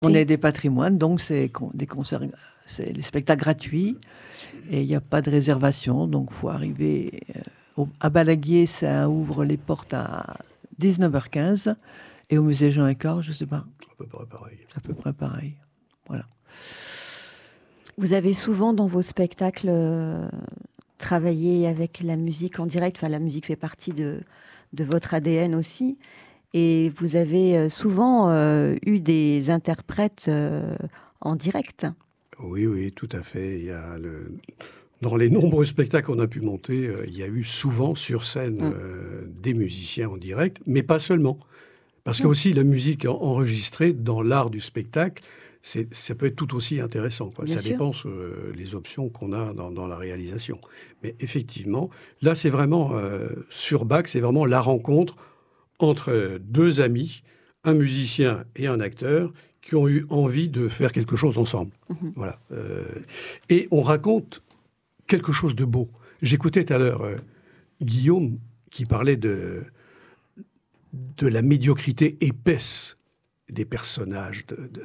On est des patrimoines, donc c'est des concerts, c'est les spectacles gratuits et il n'y a pas de réservation, donc il faut arriver à Balaguier, ça ouvre les portes à 19h15 et au musée Jean Écart, je ne sais pas. À peu près pareil. À peu près pareil, voilà. Vous avez souvent dans vos spectacles travaillé avec la musique en direct, enfin la musique fait partie de votre ADN aussi. Et vous avez souvent eu des interprètes en direct. Oui, tout à fait. Dans les nombreux spectacles qu'on a pu monter, il y a eu souvent sur scène des musiciens en direct, mais pas seulement. Parce que aussi la musique enregistrée dans l'art du spectacle, ça peut être tout aussi intéressant, quoi. Ça dépend les options qu'on a dans la réalisation. Mais effectivement, là c'est vraiment, sur Bach, c'est vraiment la rencontre entre deux amis, un musicien et un acteur, qui ont eu envie de faire quelque chose ensemble. Voilà. Et on raconte quelque chose de beau. J'écoutais tout à l'heure Guillaume qui parlait de la médiocrité épaisse des personnages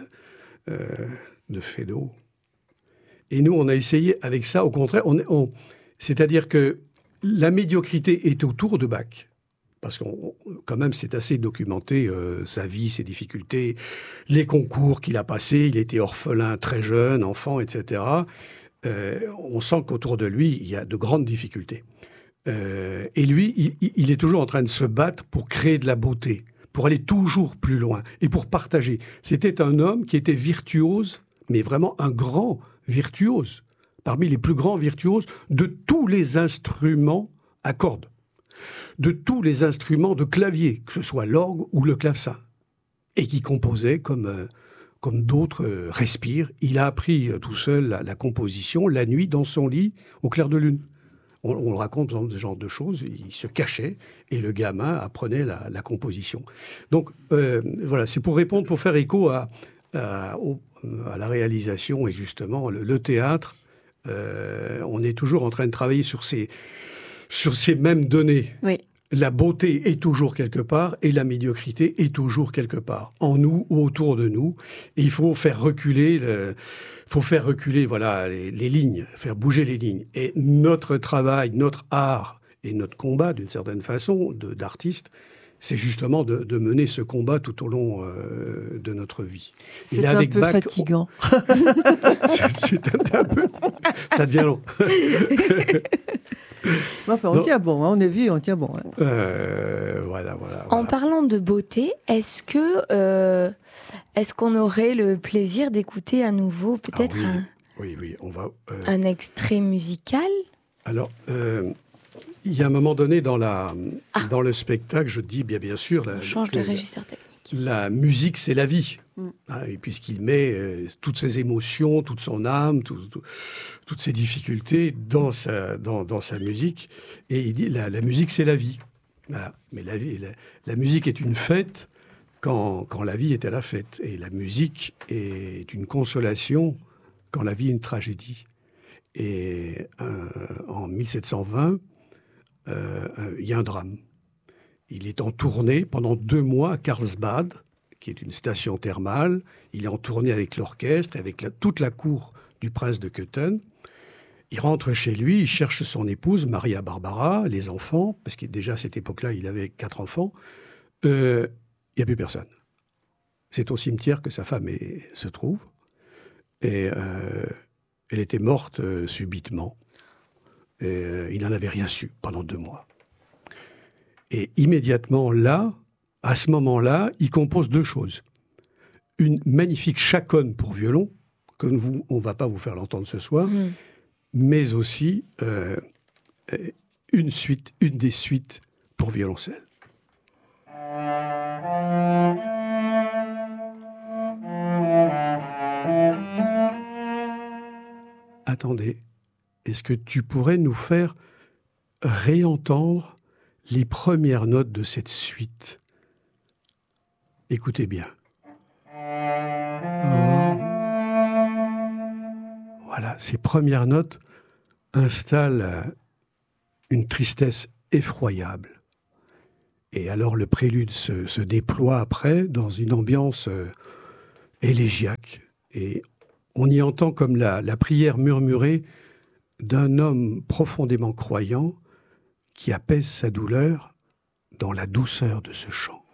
de Feydeau. Et nous, on a essayé avec ça, au contraire, c'est-à-dire que la médiocrité est autour de Bach. Parce quand même, c'est assez documenté, sa vie, ses difficultés, les concours qu'il a passés. Il était orphelin très jeune, enfant, etc. On sent qu'autour de lui, il y a de grandes difficultés. Et lui, il est toujours en train de se battre pour créer de la beauté, pour aller toujours plus loin et pour partager. C'était un homme qui était virtuose, mais vraiment un grand virtuose, parmi les plus grands virtuoses de tous les instruments à cordes, de tous les instruments de clavier, que ce soit l'orgue ou le clavecin, et qui composait comme d'autres respirent. Il a appris tout seul la composition la nuit dans son lit au clair de lune. On le raconte dans ce genre de choses, il se cachait et le gamin apprenait la composition. Donc voilà, c'est pour répondre, pour faire écho à la réalisation et justement le théâtre. On est toujours en train de travailler sur ces mêmes données. Oui. La beauté est toujours quelque part et la médiocrité est toujours quelque part, en nous ou autour de nous. Et il faut faire reculer, voilà, les lignes, faire bouger les lignes. Et notre travail, notre art et notre combat, d'une certaine façon, d'artiste, c'est justement de mener ce combat tout au long de notre vie. C'est un peu fatigant. C'est un peu... Ça devient long. Enfin, on tient bon, on est vieux, on tient bon. Voilà. En parlant de beauté, est-ce qu'on aurait le plaisir d'écouter à nouveau peut-être on va, un extrait musical? Alors, il y a un moment donné dans le spectacle, je dis bien sûr... On change de régisseur technique. La musique, c'est la vie. Et puisqu'il met toutes ses émotions, toute son âme, toutes ses difficultés dans sa musique. Et il dit, la musique, c'est la vie. Voilà. Mais la musique est une fête quand la vie est à la fête. Et la musique est une consolation quand la vie est une tragédie. Et en 1720, il y a un drame. Il est en tournée pendant 2 mois à Carlsbad, qui est une station thermale. Il est en tournée avec l'orchestre, avec toute la cour du prince de Cöthen. Il rentre chez lui, il cherche son épouse, Maria Barbara, les enfants, parce que déjà à cette époque-là, il avait 4 enfants. Il n'y a plus personne. C'est au cimetière que sa femme se trouve. Et elle était morte subitement. Et, il n'en avait rien su pendant 2 mois. Et immédiatement là, à ce moment-là, il compose 2 choses. Une magnifique chaconne pour violon, que on ne va pas vous faire l'entendre ce soir, mais aussi une des suites pour violoncelle. Attendez, est-ce que tu pourrais nous faire réentendre les premières notes de cette suite? Écoutez bien. Voilà, ces premières notes installent une tristesse effroyable. Et alors le prélude se déploie après dans une ambiance élégiaque. Et on y entend comme la prière murmurée d'un homme profondément croyant qui apaise sa douleur dans la douceur de ce chant.